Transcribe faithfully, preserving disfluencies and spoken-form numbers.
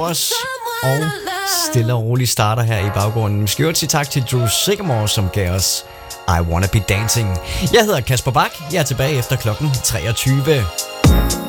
os, og stille og roligt starter her i baggrunden. Vi skal jo sige tak til Drew Sycamore, som gav os I Wanna Be Dancing. Jeg hedder Kasper Bak. Jeg er tilbage efter klokken treogtyve.